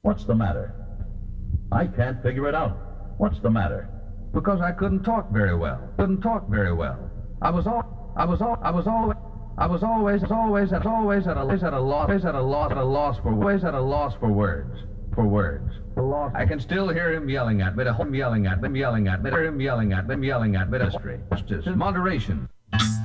What's the matter? I can't figure it out. What's the matter? Because I couldn't talk very well. Couldn't talk very well. I was always at a loss for words. I can still hear him yelling at me, Justice, moderation.